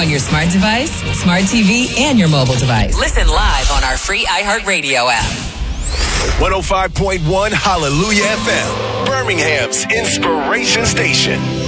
on your smart device, smart TV, and your mobile device. Listen live on our free iHeartRadio app. 105.1 Hallelujah FM, Birmingham's inspiration station.